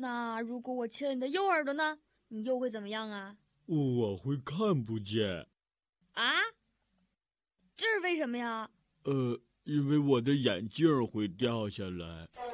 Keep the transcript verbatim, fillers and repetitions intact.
那如果我切了你的右耳朵呢？你又会怎么样啊？ 我会看不见。 啊？这是为什么呀？ 呃，因为我的眼镜会掉下来。